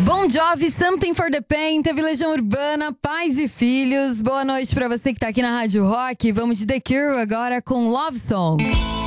Bon Jovi, Something for the Pain, teve Legião Urbana, Pais e Filhos. Boa noite pra você que tá aqui na Rádio Rock. Vamos de The Cure agora com Love Song.